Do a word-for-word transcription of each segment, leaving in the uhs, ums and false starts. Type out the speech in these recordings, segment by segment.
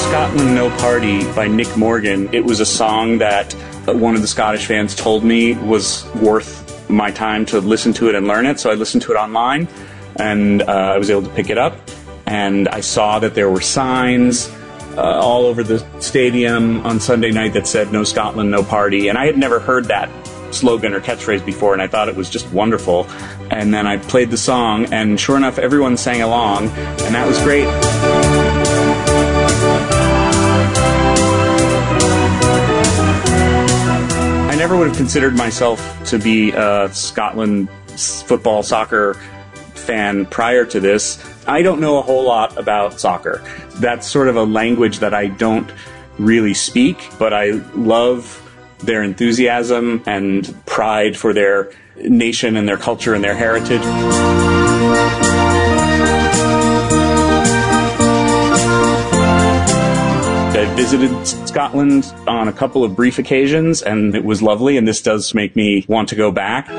Scotland No Party by Nick Morgan. It was a song that one of the Scottish fans told me was worth my time to listen to it and learn it, so I listened to it online, and uh, I was able to pick it up, and I saw that there were signs uh, all over the stadium on Sunday night that said "No Scotland, No Party," and I had never heard that slogan or catchphrase before, and I thought it was just wonderful. And then I played the song, and sure enough, everyone sang along, and that was great. I never would have considered myself to be a Scotland football soccer fan prior to this. I don't know a whole lot about soccer. That's sort of a language that I don't really speak, but I love their enthusiasm and pride for their nation and their culture and their heritage. I visited Scotland on a couple of brief occasions, and it was lovely, and this does make me want to go back.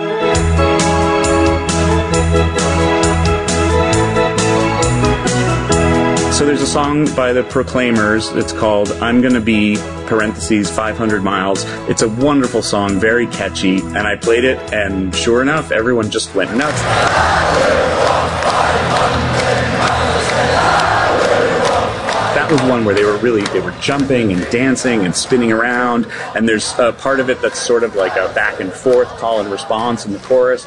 So there's a song by the Proclaimers. It's called I'm Gonna Be, parentheses, five hundred miles. It's a wonderful song, very catchy, and I played it, and sure enough, everyone just went nuts. That was one where they were really, they were jumping and dancing and spinning around, and there's a part of it that's sort of like a back and forth call and response in the chorus.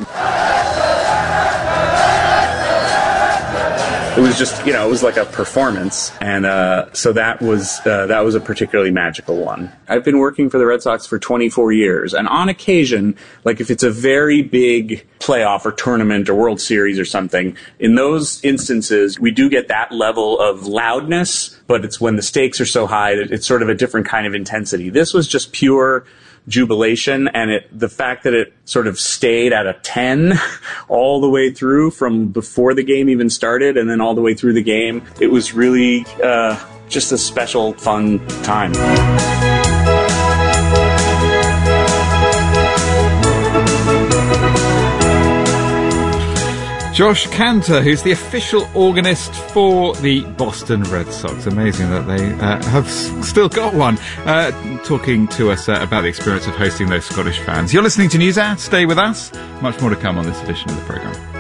It was just, you know, it was like a performance, and uh, so that was uh, that was a particularly magical one. I've been working for the Red Sox for twenty-four years, and on occasion, like if it's a very big playoff or tournament or World Series or something, in those instances, we do get that level of loudness, but it's when the stakes are so high that it's sort of a different kind of intensity. This was just pure jubilation, and it the fact that it sort of stayed at a ten all the way through from before the game even started and then all the way through the game, it was really uh, just a special, fun time. Josh Cantor, who's the official organist for the Boston Red Sox. Amazing that they uh, have s- still got one. Uh, talking to us uh, about the experience of hosting those Scottish fans. You're listening to NewsHour. Stay with us. Much more to come on this edition of the programme.